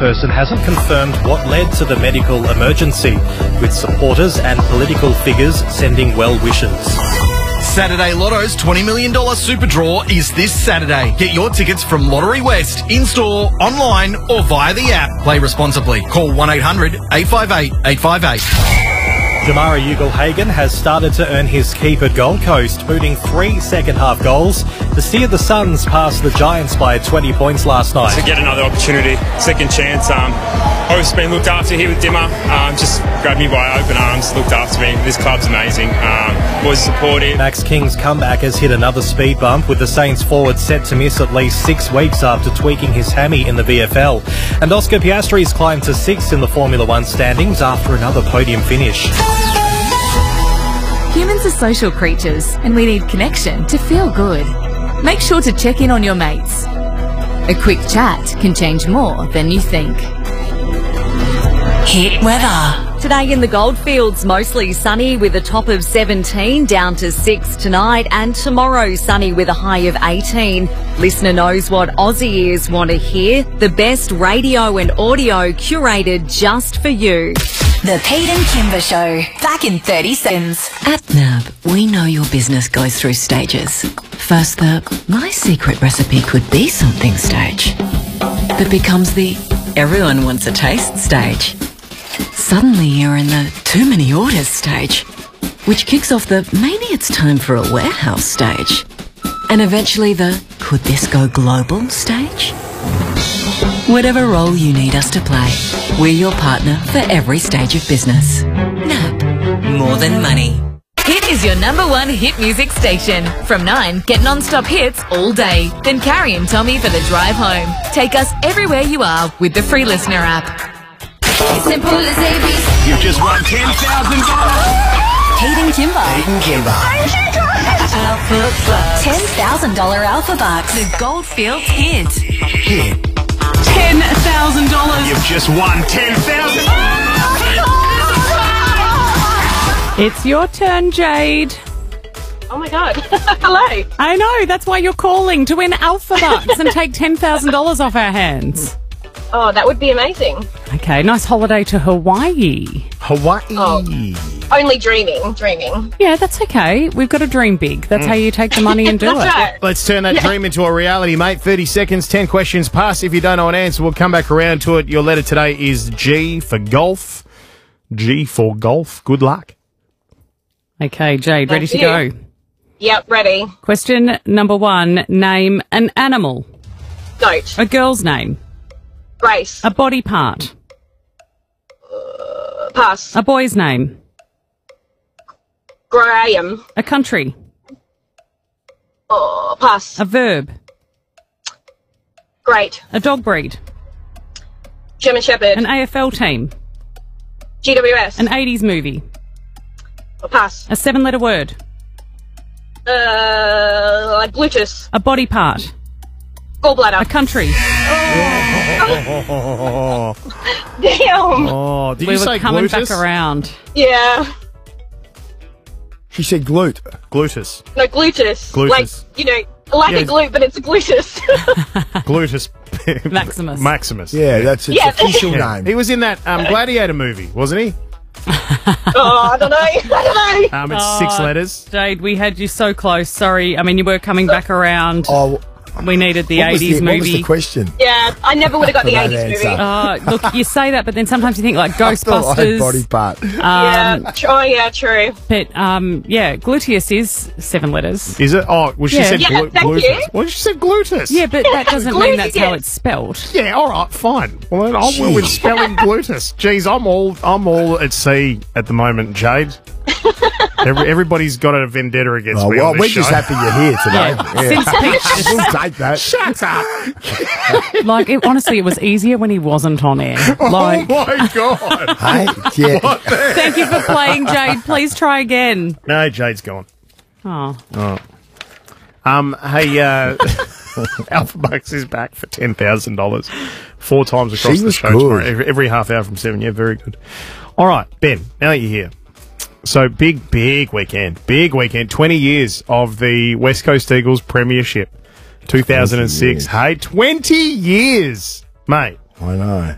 spokesperson hasn't confirmed what led to the medical emergency, with supporters and political figures sending well wishes. Saturday Lotto's $20 million Super Draw is this Saturday. Get your tickets from Lottery West, in-store, online or via the app. Play responsibly. Call 1-800-858-858. Jamarra Ugle-Hagan has started to earn his keep at Gold Coast, booting 3 second-half goals to steer the Suns past the Giants by 20 points last night. To get another opportunity, second chance. Always been looked after here with Dimmer. Just grabbed me by open arms, looked after me. This club's amazing. Was supportive. Max King's comeback has hit another speed bump, with the Saints forward set to miss at least 6 weeks after tweaking his hammy in the VFL. And Oscar Piastri's climbed to 6th in the Formula One standings after another podium finish. Humans are social creatures, and we need connection to feel good. Make sure to check in on your mates. A quick chat can change more than you think. Hit weather. Today in the Goldfields, mostly sunny with a top of 17, down to 6 tonight, and tomorrow sunny with a high of 18. Listener knows what Aussie ears want to hear. The best radio and audio curated just for you. The Pete and Kimber Show, back in 30 seconds. At NAB, we know your business goes through stages. First, the my secret recipe could be something stage that becomes the everyone wants a taste stage. Suddenly you're in the too many orders stage, which kicks off the maybe it's time for a warehouse stage. And eventually the could this go global stage? Whatever role you need us to play, we're your partner for every stage of business. NAB, more than money. Hit is your #1 hit music station. From 9, get non-stop hits all day. Then Carrie and Tommy for the drive home. Take us everywhere you are with the free Listener app. Simple as ABC. You've just won $10,000. Pete and Kimber. Pete and Kimber. Alpha Bucks. $10,000 Alpha Bucks. The Goldfields hit. Hit. $10,000. You've just won $10,000. It's your turn, Jade. Oh my God. Hello. I know, that's why you're calling, to win Alpha Bucks and take $10,000 off our hands. Oh, that would be amazing. Okay, nice holiday to Hawaii. Hawaii. Oh, only dreaming. Yeah, that's okay. We've got to dream big. That's how you take the money and do it. That's right. Let's turn that dream into a reality, mate. 30 seconds, 10 questions pass. If you don't know an answer, we'll come back around to it. Your letter today is G for golf. G for golf. Good luck. Okay, Jade, ready to go? Yep, ready. Question number 1. Name an animal. Goat. A girl's name. Grace. A body part. Pass. A boy's name. Graham. A country. Pass. A verb. Great. A dog breed. German Shepherd. An AFL team. GWS. An 80s movie. Pass. A 7-letter word. Like Bluetooth. A body part. Gallbladder. A country. Damn. Oh, did We you were say coming gluteus? back around. Yeah. She said glute. Gluteus. No, gluteus. Gluteus. Like, like a glute, but it's a gluteus. Gluteus. Maximus. Maximus. Yeah, that's its official Yeah. name. He was in that Gladiator movie, wasn't he? I don't know. It's 6 letters. Jade, we had you so close. Sorry. I mean, you were coming back around. Oh, We needed the what was 80s movie. What was the question? Yeah, I never would have got the That 80s movie. answer. Look, you say that, but then sometimes you think like Ghostbusters. Body part. Yeah, true. But, yeah, gluteus is 7 letters. Is it? Oh, well, she Yeah. said Yeah, thank gluteus. you. Well, she said gluteus. Yeah, but that doesn't mean that's how Gluteus. it's spelled. Yeah, all right, fine. Well, then I'm well with spelling gluteus. Jeez, I'm all at sea at the moment, Jade. Everybody's got a vendetta against Oh, me well, on this we're show. just happy you're here today. Since Pete, We'll take that. Shut up! like, honestly, it was easier when he wasn't on air. Like, Oh my god! Hey, yeah. thank you for playing, Jade. Please try again. No, Jade's gone. Oh. Hey, Alpha Bucks is back for $10,000, 4 times across She the was show good. tomorrow, every half hour from 7. Yeah, very good. All right, Ben. Now that you're here, so big weekend. 20 years of the West Coast Eagles premiership, 2006. 20 years. Hey, 20 years, mate. I know.